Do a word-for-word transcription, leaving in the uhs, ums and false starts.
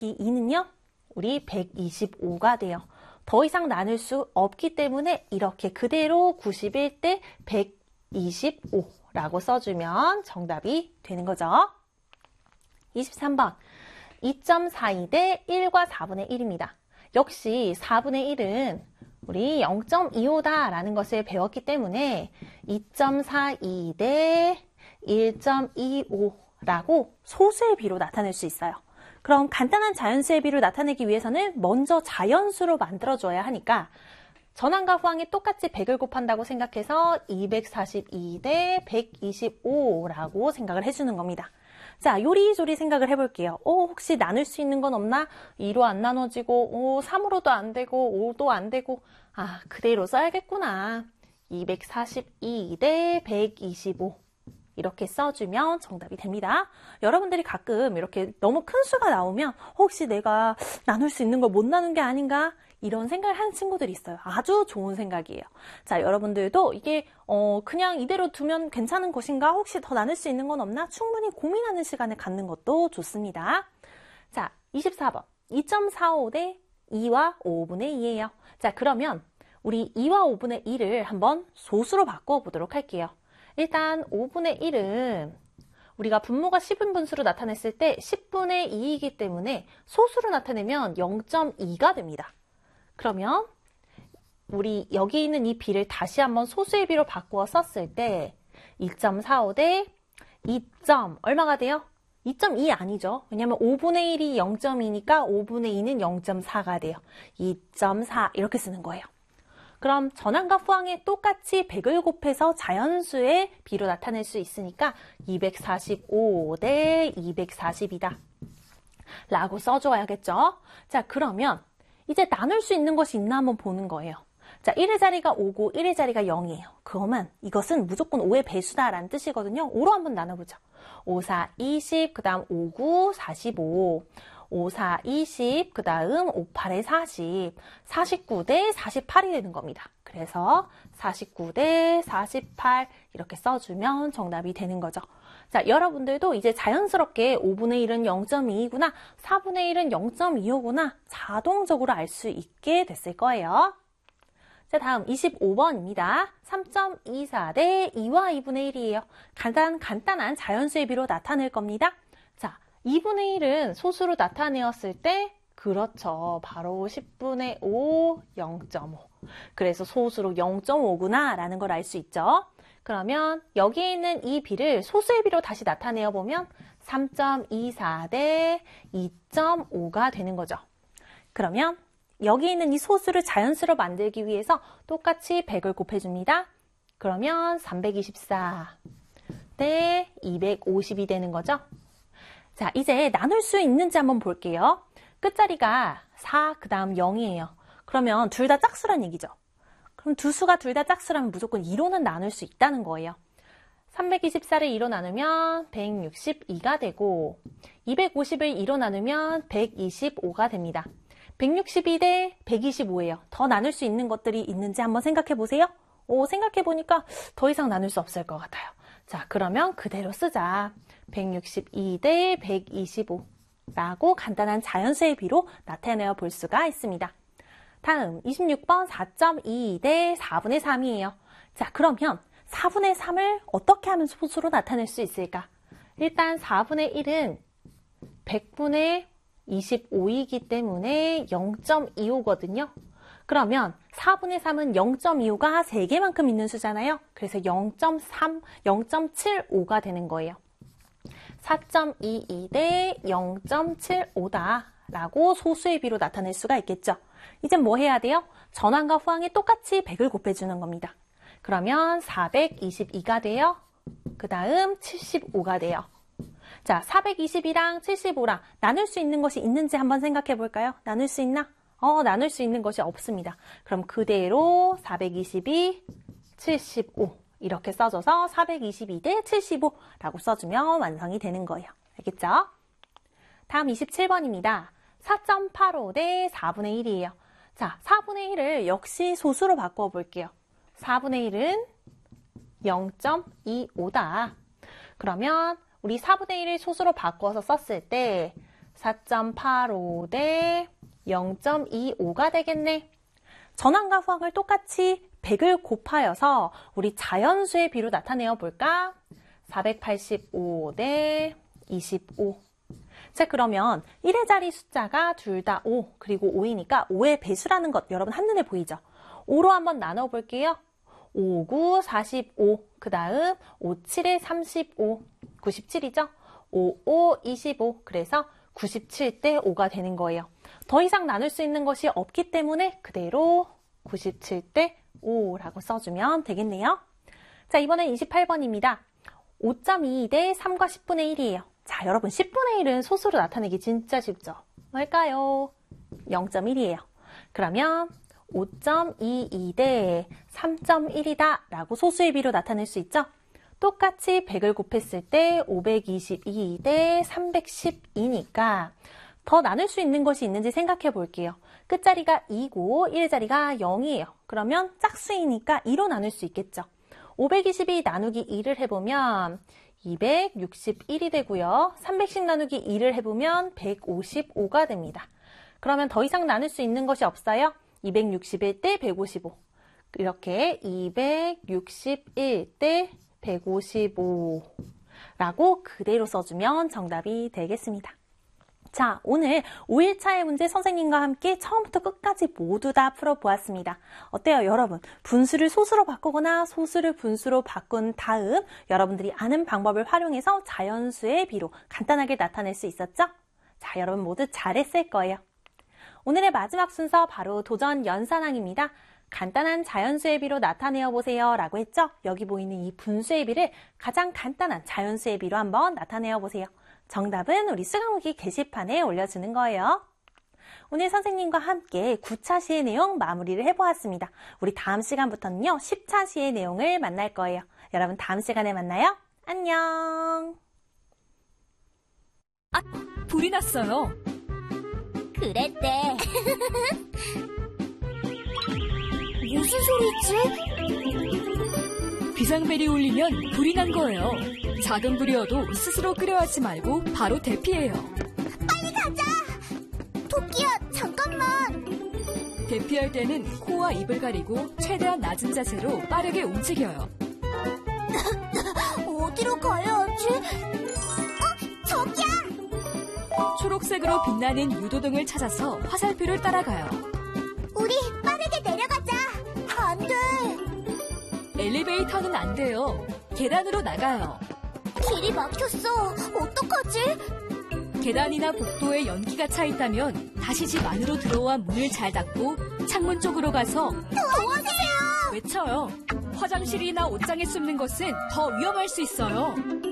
이 이는요, 우리 백이십오가 돼요. 더 이상 나눌 수 없기 때문에 이렇게 그대로 구십일 대 백이십오라고 써주면 정답이 되는 거죠. 이십삼 번, 이 점 사이 대 일과 사분의 일입니다. 역시 사분의 일은 우리 영 점 이오다라는 것을 배웠기 때문에 이 점 사이 대 일 점 이오라고 소수의 비로 나타낼 수 있어요. 그럼 간단한 자연수의 비를 나타내기 위해서는 먼저 자연수로 만들어줘야 하니까 전항과 후항이 똑같이 백을 곱한다고 생각해서 이백사십이 대 백이십오라고 생각을 해주는 겁니다. 자, 요리조리 생각을 해볼게요. 오, 혹시 나눌 수 있는 건 없나? 이로 안 나눠지고, 오, 삼으로도 안 되고, 오도 안 되고, 아, 그대로 써야겠구나. 이백사십이 대 백이십오. 이렇게 써주면 정답이 됩니다. 여러분들이 가끔 이렇게 너무 큰 수가 나오면 혹시 내가 나눌 수 있는 걸 못 나눈 게 아닌가? 이런 생각을 하는 친구들이 있어요. 아주 좋은 생각이에요. 자, 여러분들도 이게 어 그냥 이대로 두면 괜찮은 것인가? 혹시 더 나눌 수 있는 건 없나? 충분히 고민하는 시간을 갖는 것도 좋습니다. 자, 이십사 번. 이 점 사오 대 이와 오분의 이예요. 자, 그러면 우리 이와 오분의 일을 한번 소수로 바꿔보도록 할게요. 일단 오분의 일은 우리가 분모가 십인 분수로 나타냈을 때 십분의 이이기 때문에 소수로 나타내면 영 점 이가 됩니다. 그러면 우리 여기 있는 이 비를 다시 한번 소수의 비로 바꾸어 썼을 때 이 점 사오 대 이. 얼마가 돼요? 이 점 이 아니죠. 왜냐하면 오분의 일이 영 점 이니까 오분의 이는 영 점 사가 돼요. 이 점 사 이렇게 쓰는 거예요. 그럼 전항과 후항에 똑같이 백을 곱해서 자연수의 비로 나타낼 수 있으니까 이백사십오 대 이백사십이다 라고 써줘야겠죠. 자, 그러면 이제 나눌 수 있는 것이 있나 한번 보는 거예요. 자, 일의 자리가 오고 일의 자리가 영이에요. 그러면 이것은 무조건 오의 배수다라는 뜻이거든요. 오로 한번 나눠보죠. 오, 사, 이십, 그 다음 오, 구, 사십오. 오, 사, 이십, 그 다음 오, 팔에 사십, 사십구 대 사십팔이 되는 겁니다. 그래서 사십구 대 사십팔 이렇게 써주면 정답이 되는 거죠. 자, 여러분들도 이제 자연스럽게 오분의 일은 영 점 이이구나, 사분의 일은 영 점 이오구나 자동적으로 알 수 있게 됐을 거예요. 자, 다음 이십오 번입니다. 삼 점 이사 대 이와 이분의 일이에요. 간단, 간단한 자연수의 비로 나타낼 겁니다. 자, 이분의 일은 소수로 나타내었을 때 그렇죠. 바로 십분의 오, 영 점 오. 그래서 소수로 영 점 오구나 라는 걸 알 수 있죠. 그러면 여기에 있는 이 비를 소수의 비로 다시 나타내어 보면 삼 점 이사 대 이 점 오가 되는 거죠. 그러면 여기 있는 이 소수를 자연수로 만들기 위해서 똑같이 백을 곱해줍니다. 그러면 삼백이십사 대 이백오십이 되는 거죠. 자, 이제 나눌 수 있는지 한번 볼게요. 끝자리가 사, 그 다음 영이에요. 그러면 둘 다 짝수란 얘기죠. 그럼 두 수가 둘 다 짝수라면 무조건 이로는 나눌 수 있다는 거예요. 삼백이십사를 이로 나누면 백육십이가 되고 이백오십을 이로 나누면 백이십오가 됩니다. 백육십이 대 백이십오예요. 더 나눌 수 있는 것들이 있는지 한번 생각해 보세요. 오, 생각해 보니까 더 이상 나눌 수 없을 것 같아요. 자, 그러면 그대로 쓰자. 백육십이 대 백이십오 라고 간단한 자연수의 비로 나타내어 볼 수가 있습니다. 다음 이십육 번 사 점 이이 대 사분의 삼이에요. 자, 그러면 사분의 삼을 어떻게 하면 소수로 나타낼 수 있을까? 일단 사분의 일은 백분의 이십오이기 때문에 영 점 이오거든요. 그러면 사분의 삼은 영 점 이오가 세 개만큼 있는 수잖아요. 그래서 영 점 삼, 영 점 칠오가 되는 거예요. 사 점 이이 대 영 점 칠오다 라고 소수의 비로 나타낼 수가 있겠죠. 이제 뭐 해야 돼요? 전항과 후항에 똑같이 백을 곱해주는 겁니다. 그러면 사백이십이가 돼요. 그 다음 칠십오가 돼요. 자, 사백이십이랑 칠십오랑 나눌 수 있는 것이 있는지 한번 생각해 볼까요? 나눌 수 있나? 어, 나눌 수 있는 것이 없습니다. 그럼 그대로 사백이십이, 칠십오 이렇게 써줘서 사백이십이 대 칠십오라고 써주면 완성이 되는 거예요. 알겠죠? 다음 이십칠 번입니다. 사 점 팔오 대 사분의 일이에요. 자, 사분의 일을 역시 소수로 바꿔 볼게요. 사분의 일은 영 점 이오다. 그러면 우리 사분의 일을 소수로 바꿔서 썼을 때 사 점 팔오 대 영 점 이오가 되겠네. 전항과 후항을 똑같이 백을 곱하여서 우리 자연수의 비로 나타내어 볼까? 사백팔십오 대 이십오. 자, 그러면 일의 자리 숫자가 둘 다 오, 그리고 오이니까 오의 배수라는 것 여러분 한눈에 보이죠? 오로 한번 나눠 볼게요. 오, 구, 사십오, 그 다음 오, 칠에 삼십오, 구십칠이죠? 오, 오, 이십오, 그래서 구십칠 대 오가 되는 거예요. 더 이상 나눌 수 있는 것이 없기 때문에 그대로 구십칠 대 오라고 써주면 되겠네요. 자, 이번엔 이십팔 번입니다. 오 점 이이 대 삼과 십분의 일이에요. 자, 여러분 십분의 일은 소수로 나타내기 진짜 쉽죠? 뭘까요? 영 점 일이에요. 그러면 오 점 이이 대 삼 점 일이다 라고 소수의 비로 나타낼 수 있죠? 똑같이 백을 곱했을 때 오백이십이 대 삼백십이니까 더 나눌 수 있는 것이 있는지 생각해 볼게요. 끝자리가 이고 일의 자리가 영이에요. 그러면 짝수이니까 이로 나눌 수 있겠죠. 오백이십이 나누기 이를 해보면 이백육십일이 되고요. 삼백십 나누기 이를 해보면 백오십오가 됩니다. 그러면 더 이상 나눌 수 있는 것이 없어요. 이백육십일 대 백오십오. 이렇게 이백육십일 대 백오십오 라고 그대로 써주면 정답이 되겠습니다. 자, 오늘 오 일차의 문제 선생님과 함께 처음부터 끝까지 모두 다 풀어보았습니다. 어때요, 여러분? 분수를 소수로 바꾸거나 소수를 분수로 바꾼 다음 여러분들이 아는 방법을 활용해서 자연수의 비로 간단하게 나타낼 수 있었죠? 자, 여러분 모두 잘했을 거예요. 오늘의 마지막 순서 바로 도전 연산항입니다. 간단한 자연수의 비로 나타내어 보세요 라고 했죠? 여기 보이는 이 분수의 비를 가장 간단한 자연수의 비로 한번 나타내어 보세요. 정답은 우리 수강후기 게시판에 올려주는 거예요. 오늘 선생님과 함께 구 차 시의 내용 마무리를 해보았습니다. 우리 다음 시간부터는요, 십 차 시의 내용을 만날 거예요. 여러분 다음 시간에 만나요. 안녕. 아, 불이 났어요. 그랬대. 무슨 소리지? 비상벨이 울리면 불이 난 거예요. 작은 불이어도 스스로 끄려하지 말고 바로 대피해요. 빨리 가자! 토끼야, 잠깐만! 대피할 때는 코와 입을 가리고 최대한 낮은 자세로 빠르게 움직여요. 어디로 가야 하지? 어, 저기야! 초록색으로 빛나는 유도등을 찾아서 화살표를 따라가요. 우리 빠르게 내려가자! 안 돼! 엘리베이터는 안 돼요. 계단으로 나가요. 길이 막혔어. 어떡하지? 계단이나 복도에 연기가 차 있다면 다시 집 안으로 들어와 문을 잘 닫고 창문 쪽으로 가서 도와주세요! 외쳐요. 화장실이나 옷장에 숨는 것은 더 위험할 수 있어요.